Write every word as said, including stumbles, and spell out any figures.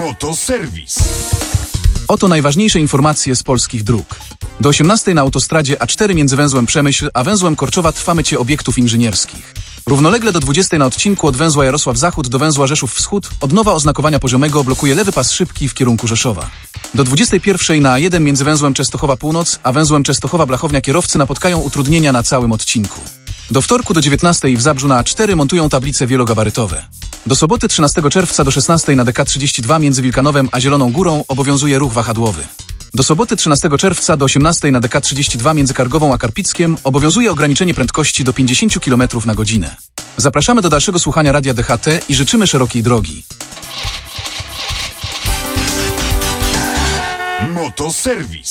Motoserwis. Oto najważniejsze informacje z polskich dróg. Do osiemnastej na autostradzie A cztery między węzłem Przemyśl a węzłem Korczowa trwa mycie obiektów inżynierskich. Równolegle do dwudziestej na odcinku od węzła Jarosław Zachód do węzła Rzeszów Wschód odnowa oznakowania poziomego blokuje lewy pas szybki w kierunku Rzeszowa. Do dwudziestej pierwszej na A jeden między węzłem Częstochowa Północ a węzłem Częstochowa Blachownia kierowcy napotkają utrudnienia na całym odcinku. Do wtorku do dziewiętnastej w Zabrzu na A cztery montują tablice wielogabarytowe. Do soboty trzynastego czerwca do szesnastej na D K trzydzieści dwa między Wilkanowem a Zieloną Górą obowiązuje ruch wahadłowy. Do soboty trzynastego czerwca do osiemnastej na D K trzydzieści dwa między Kargową a Karpickiem obowiązuje ograniczenie prędkości do pięćdziesiąt kilometrów na godzinę. Zapraszamy do dalszego słuchania Radia D H T i życzymy szerokiej drogi. Motoserwis.